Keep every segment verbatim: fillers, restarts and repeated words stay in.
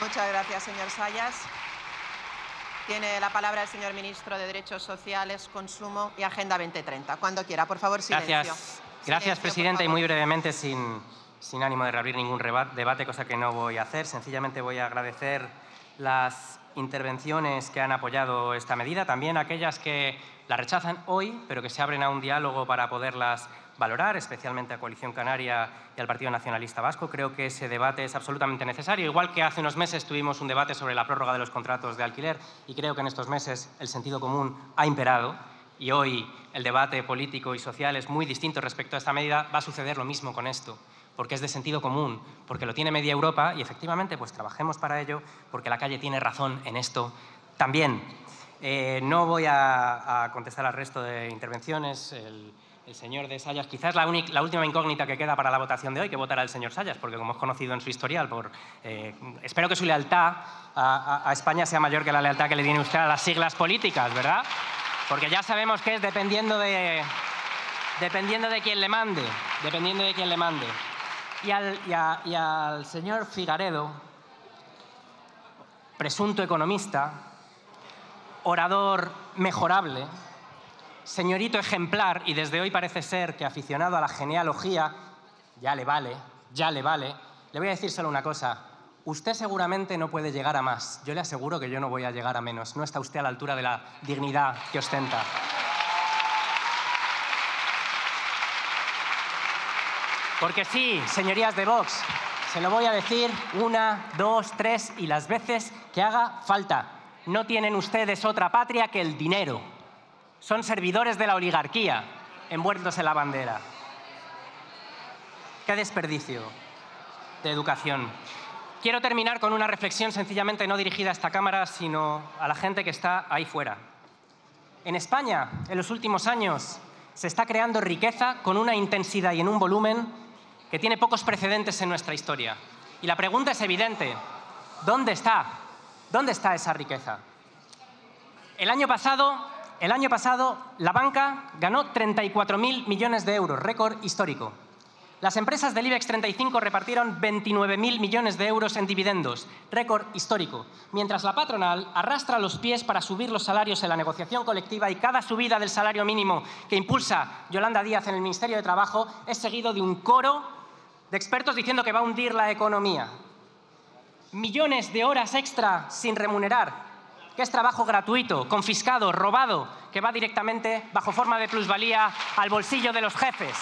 Muchas gracias, señor Sayas. Tiene la palabra el señor ministro de Derechos Sociales, Consumo y Agenda veinte treinta. Cuando quiera, por favor, silencio. Gracias, Gracias silencio, presidenta. Y muy brevemente, sin, sin ánimo de reabrir ningún debate, cosa que no voy a hacer. Sencillamente voy a agradecer las intervenciones que han apoyado esta medida, también aquellas que la rechazan hoy, pero que se abren a un diálogo para poderlas valorar, especialmente a Coalición Canaria y al Partido Nacionalista Vasco. Creo que ese debate es absolutamente necesario, igual que hace unos meses tuvimos un debate sobre la prórroga de los contratos de alquiler, y creo que en estos meses el sentido común ha imperado, y hoy el debate político y social es muy distinto respecto a esta medida. Va a suceder lo mismo con esto, porque es de sentido común, porque lo tiene media Europa, y efectivamente pues trabajemos para ello, porque la calle tiene razón en esto también. Eh, no voy a, a contestar al resto de intervenciones. El, el señor de Sayas, quizás la, única, la última incógnita que queda para la votación de hoy, que votará el señor Sayas, porque como es conocido en su historial, por, eh, espero que su lealtad a, a, a España sea mayor que la lealtad que le tiene usted a las siglas políticas, ¿verdad? Porque ya sabemos que es dependiendo de, dependiendo de quién le mande, dependiendo de quién le mande. Y al, y, a, y al señor Figaredo, presunto economista, orador mejorable, señorito ejemplar, y desde hoy parece ser que aficionado a la genealogía, ya le vale, ya le vale, le voy a decir solo una cosa. Usted seguramente no puede llegar a más. Yo le aseguro que yo no voy a llegar a menos. No está usted a la altura de la dignidad que ostenta. Porque sí, señorías de Vox, se lo voy a decir una, dos, tres y las veces que haga falta. No tienen ustedes otra patria que el dinero. Son servidores de la oligarquía, envueltos en la bandera. ¡Qué desperdicio de educación! Quiero terminar con una reflexión sencillamente no dirigida a esta Cámara, sino a la gente que está ahí fuera. En España, en los últimos años, se está creando riqueza con una intensidad y en un volumen que tiene pocos precedentes en nuestra historia. Y la pregunta es evidente. ¿Dónde está? ¿Dónde está esa riqueza? El año pasado... El año pasado, la banca ganó treinta y cuatro mil millones de euros, récord histórico. Las empresas del IBEX treinta y cinco repartieron veintinueve mil millones de euros en dividendos, récord histórico, mientras la patronal arrastra los pies para subir los salarios en la negociación colectiva, y cada subida del salario mínimo que impulsa Yolanda Díaz en el Ministerio de Trabajo es seguido de un coro de expertos diciendo que va a hundir la economía. Millones de horas extra sin remunerar, que es trabajo gratuito, confiscado, robado, que va directamente, bajo forma de plusvalía, al bolsillo de los jefes.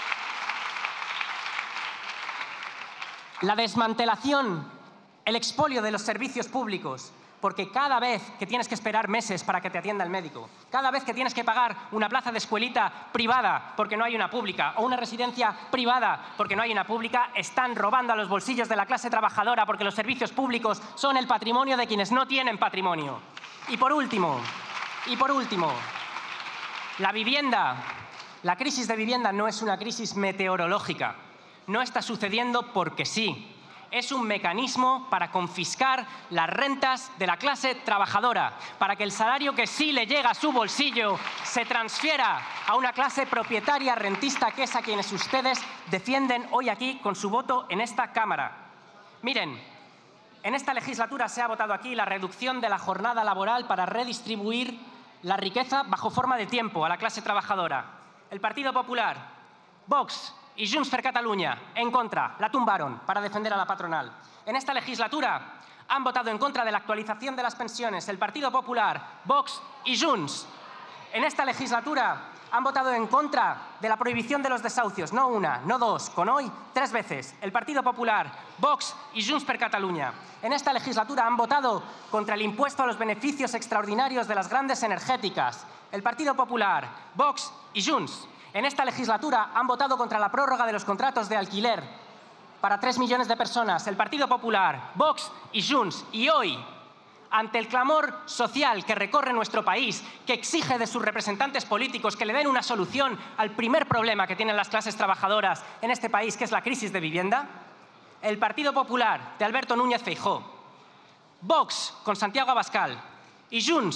La desmantelación, el expolio de los servicios públicos, porque cada vez que tienes que esperar meses para que te atienda el médico, cada vez que tienes que pagar una plaza de escuelita privada porque no hay una pública, o una residencia privada porque no hay una pública, están robando a los bolsillos de la clase trabajadora, porque los servicios públicos son el patrimonio de quienes no tienen patrimonio. Y por último, y por último, la vivienda. La crisis de vivienda no es una crisis meteorológica. No está sucediendo porque sí. Es un mecanismo para confiscar las rentas de la clase trabajadora, para que el salario que sí le llega a su bolsillo se transfiera a una clase propietaria rentista, que es a quienes ustedes defienden hoy aquí con su voto en esta Cámara. Miren, en esta legislatura se ha votado aquí la reducción de la jornada laboral para redistribuir la riqueza bajo forma de tiempo a la clase trabajadora. El Partido Popular, Vox y Junts per Catalunya, en contra, la tumbaron para defender a la patronal. En esta legislatura han votado en contra de la actualización de las pensiones el Partido Popular, Vox y Junts. En esta legislatura han votado en contra de la prohibición de los desahucios, no una, no dos, con hoy tres veces, el Partido Popular, Vox y Junts per Catalunya. En esta legislatura han votado contra el impuesto a los beneficios extraordinarios de las grandes energéticas, el Partido Popular, Vox y Junts. En esta legislatura han votado contra la prórroga de los contratos de alquiler para tres millones de personas, el Partido Popular, Vox y Junts. Y hoy, ante el clamor social que recorre nuestro país, que exige de sus representantes políticos que le den una solución al primer problema que tienen las clases trabajadoras en este país, que es la crisis de vivienda, el Partido Popular de Alberto Núñez Feijóo, Vox con Santiago Abascal y Junts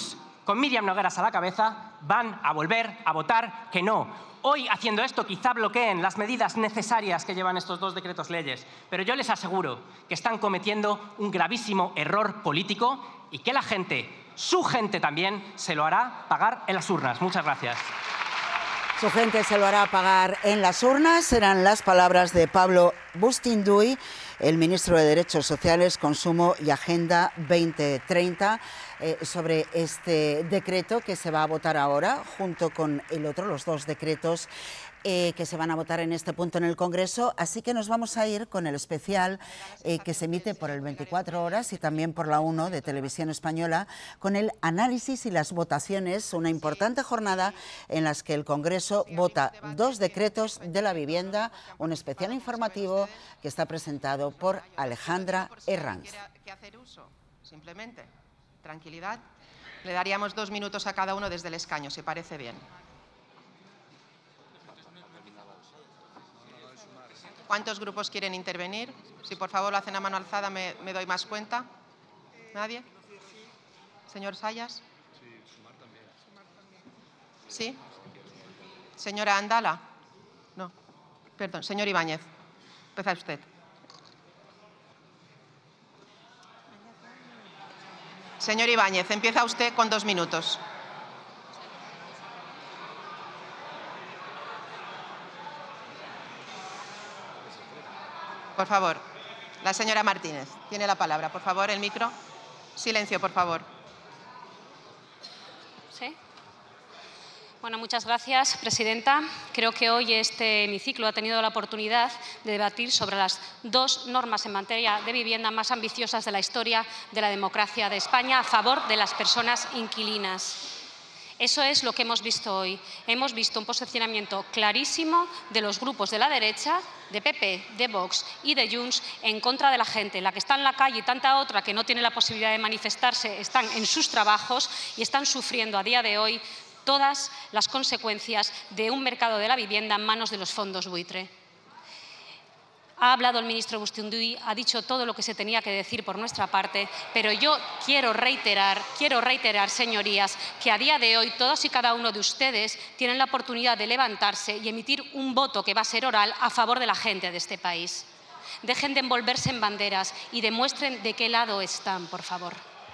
con Míriam Nogueras a la cabeza, van a volver a votar que no. Hoy, haciendo esto, quizá bloqueen las medidas necesarias que llevan estos dos decretos leyes, pero yo les aseguro que están cometiendo un gravísimo error político y que la gente, su gente también, se lo hará pagar en las urnas. Muchas gracias. Su gente se lo hará pagar en las urnas. Serán las palabras de Pablo Bustinduy, el ministro de Derechos Sociales, Consumo y Agenda veinte treinta, eh, sobre este decreto que se va a votar ahora, junto con el otro, los dos decretos eh, que se van a votar en este punto en el Congreso. Así que nos vamos a ir con el especial eh, que se emite por el veinticuatro horas y también por la uno de Televisión Española, con el análisis y las votaciones, una importante jornada en las que el Congreso vota dos decretos de la vivienda, un especial informativo que está presentado por Alejandra Herranz. Que hacer uso, simplemente, tranquilidad. Le daríamos dos minutos a cada uno desde el escaño, si parece bien. ¿Cuántos grupos quieren intervenir? Si por favor lo hacen a mano alzada me, me doy más cuenta. ¿Nadie? ¿Señor Sayas? ¿Sí? ¿Señora Andala? No. Perdón, señor Ibáñez. Empieza usted. Señor Ibáñez, empieza usted con dos minutos. Por favor, la señora Martínez tiene la palabra. Por favor, el micro. Silencio, por favor. ¿Sí? Bueno, muchas gracias, presidenta. Creo que hoy este hemiciclo ha tenido la oportunidad de debatir sobre las dos normas en materia de vivienda más ambiciosas de la historia de la democracia de España a favor de las personas inquilinas. Eso es lo que hemos visto hoy. Hemos visto un posicionamiento clarísimo de los grupos de la derecha, de P P, de Vox y de Junts, en contra de la gente. La que está en la calle y tanta otra que no tiene la posibilidad de manifestarse están en sus trabajos y están sufriendo a día de hoy todas las consecuencias de un mercado de la vivienda en manos de los fondos buitre. Ha hablado el ministro Bustinduy, ha dicho todo lo que se tenía que decir por nuestra parte, pero yo quiero reiterar, quiero reiterar, señorías, que a día de hoy todos y cada uno de ustedes tienen la oportunidad de levantarse y emitir un voto que va a ser oral a favor de la gente de este país. Dejen de envolverse en banderas y demuestren de qué lado están, por favor.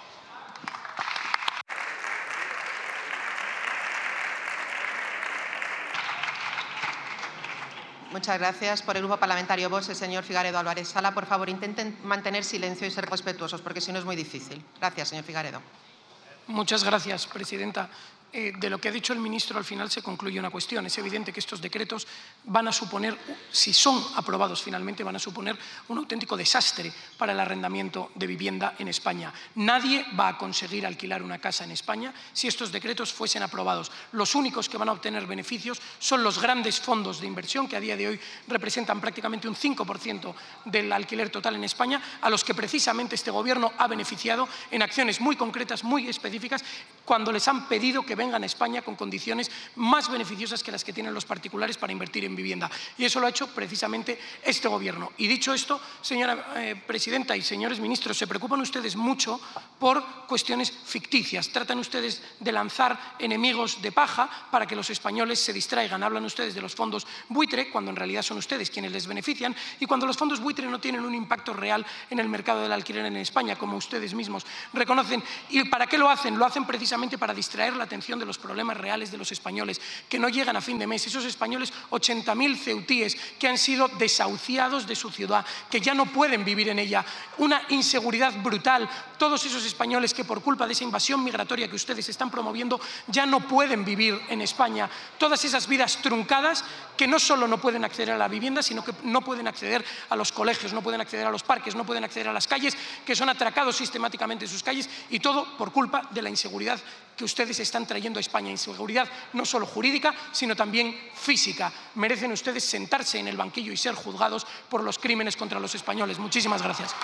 Muchas gracias. Por el Grupo Parlamentario Vox, el señor Figaredo Álvarez Sala. Por favor, intenten mantener silencio y ser respetuosos, porque si no es muy difícil. Gracias, señor Figaredo. Muchas gracias, presidenta. Eh, de lo que ha dicho el ministro, al final se concluye una cuestión. Es evidente que estos decretos van a suponer, si son aprobados finalmente, van a suponer un auténtico desastre para el arrendamiento de vivienda en España. Nadie va a conseguir alquilar una casa en España si estos decretos fuesen aprobados. Los únicos que van a obtener beneficios son los grandes fondos de inversión, que a día de hoy representan prácticamente un cinco por ciento del alquiler total en España, a los que precisamente este Gobierno ha beneficiado en acciones muy concretas, muy específicas, cuando les han pedido que vengan a España con condiciones más beneficiosas que las que tienen los particulares para invertir en vivienda. Y eso lo ha hecho precisamente este Gobierno. Y dicho esto, señora eh, presidenta y señores ministros, se preocupan ustedes mucho por cuestiones ficticias. Tratan ustedes de lanzar enemigos de paja para que los españoles se distraigan. Hablan ustedes de los fondos buitre, cuando en realidad son ustedes quienes les benefician, y cuando los fondos buitre no tienen un impacto real en el mercado del alquiler en España, como ustedes mismos reconocen. ¿Y para qué lo hacen? Lo hacen precisamente para distraer la atención de los problemas reales de los españoles que no llegan a fin de mes. Esos españoles, ochenta mil ceutíes que han sido desahuciados de su ciudad, que ya no pueden vivir en ella. Una inseguridad brutal. Todos esos españoles que por culpa de esa invasión migratoria que ustedes están promoviendo ya no pueden vivir en España. Todas esas vidas truncadas que no solo no pueden acceder a la vivienda, sino que no pueden acceder a los colegios, no pueden acceder a los parques, no pueden acceder a las calles, que son atracados sistemáticamente en sus calles, y todo por culpa de la inseguridad que ustedes están trayendo a España. Inseguridad no solo jurídica, sino también física. Merecen ustedes sentarse en el banquillo y ser juzgados por los crímenes contra los españoles. Muchísimas gracias.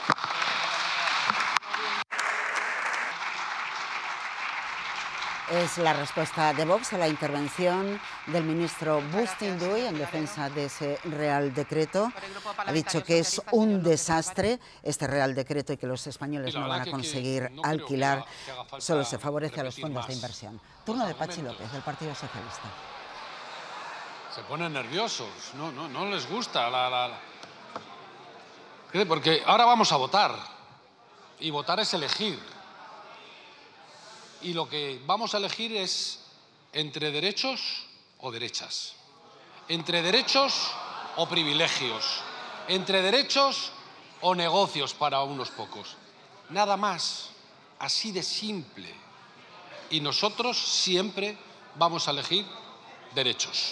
Es la respuesta de Vox a la intervención del ministro Bustinduy en defensa de ese Real Decreto. Ha dicho que es un desastre este Real Decreto y que los españoles no van a conseguir alquilar, solo se favorece a los fondos de inversión. Turno de Pachi López, del Partido Socialista. Se ponen nerviosos, no, no, no les gusta la, la, la... Porque ahora vamos a votar, y votar es elegir. Y lo que vamos a elegir es entre derechos o derechas, entre derechos o privilegios, entre derechos o negocios para unos pocos. Nada más, así de simple. Y nosotros siempre vamos a elegir derechos.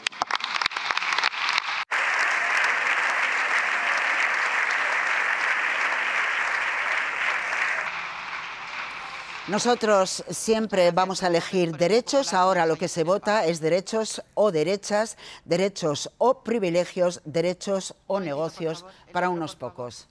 Nosotros siempre vamos a elegir derechos, ahora lo que se vota es derechos o derechas, derechos o privilegios, derechos o negocios para unos pocos.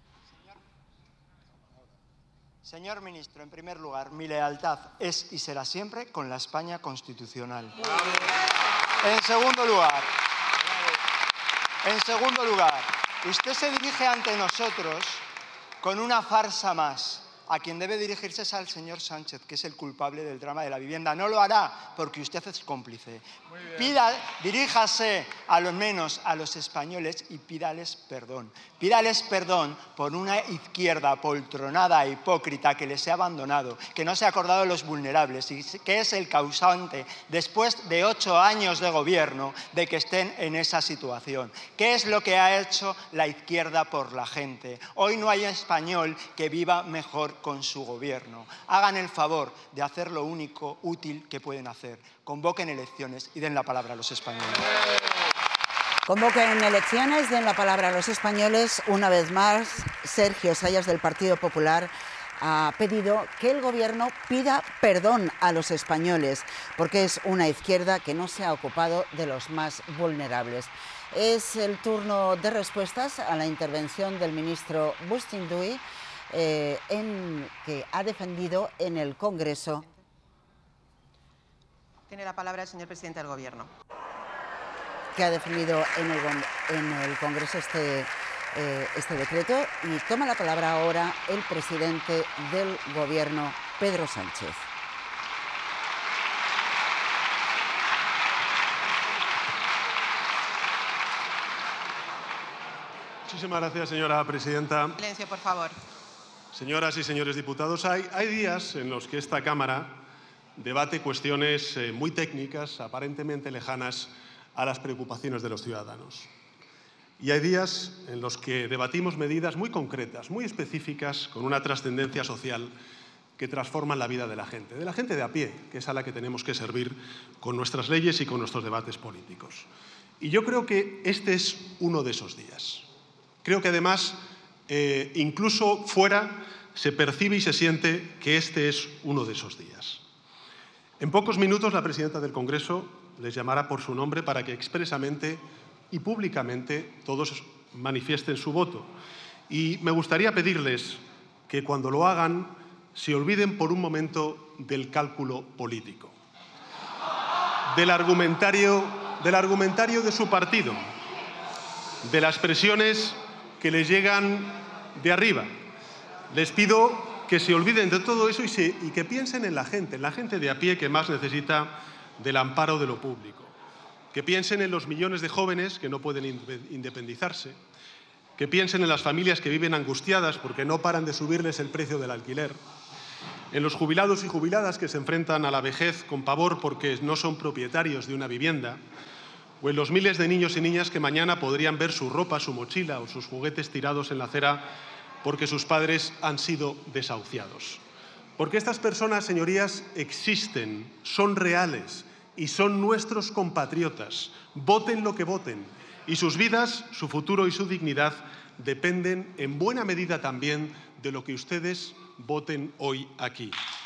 Señor ministro, en primer lugar, mi lealtad es y será siempre con la España constitucional. En segundo lugar, en segundo lugar, usted se dirige ante nosotros con una farsa más. A quien debe dirigirse es al señor Sánchez, que es el culpable del drama de la vivienda. No lo hará porque usted es cómplice. Pida, diríjase a lo menos a los españoles y pídales perdón. Pídales perdón por una izquierda poltronada e hipócrita que les ha abandonado, que no se ha acordado de los vulnerables y que es el causante, después de ocho años de gobierno, de que estén en esa situación. ¿Qué es lo que ha hecho la izquierda por la gente? Hoy no hay español que viva mejor con su gobierno. Hagan el favor de hacer lo único útil que pueden hacer. Convoquen elecciones y den la palabra a los españoles. Convoquen elecciones, den la palabra a los españoles. Una vez más, Sergio Sayas, del Partido Popular, ha pedido que el gobierno pida perdón a los españoles, porque es una izquierda que no se ha ocupado de los más vulnerables. Es el turno de respuestas a la intervención del ministro Bustinduy, Eh, en, que ha defendido en el Congreso. Tiene la palabra el señor presidente del Gobierno. Que ha defendido en el, en el Congreso este, eh, este decreto, y toma la palabra ahora el presidente del Gobierno, Pedro Sánchez. Muchísimas gracias, señora presidenta. Silencio, por favor. Señoras y señores diputados, hay, hay días en los que esta Cámara debate cuestiones eh, muy técnicas, aparentemente lejanas a las preocupaciones de los ciudadanos. Y hay días en los que debatimos medidas muy concretas, muy específicas, con una trascendencia social que transforman la vida de la gente, de la gente de a pie, que es a la que tenemos que servir con nuestras leyes y con nuestros debates políticos. Y yo creo que este es uno de esos días. Creo que además, eh, incluso fuera, se percibe y se siente que este es uno de esos días. En pocos minutos la presidenta del Congreso les llamará por su nombre para que expresamente y públicamente todos manifiesten su voto. Y me gustaría pedirles que cuando lo hagan se olviden por un momento del cálculo político, del argumentario, del argumentario de su partido, de las presiones que les llegan de arriba. Les pido que se olviden de todo eso y, se, y que piensen en la gente, en la gente de a pie que más necesita del amparo de lo público. Que piensen en los millones de jóvenes que no pueden independizarse. Que piensen en las familias que viven angustiadas porque no paran de subirles el precio del alquiler. En los jubilados y jubiladas que se enfrentan a la vejez con pavor porque no son propietarios de una vivienda. O en los miles de niños y niñas que mañana podrían ver su ropa, su mochila o sus juguetes tirados en la acera porque sus padres han sido desahuciados. Porque estas personas, señorías, existen, son reales y son nuestros compatriotas. Voten lo que voten. Y sus vidas, su futuro y su dignidad dependen en buena medida también de lo que ustedes voten hoy aquí.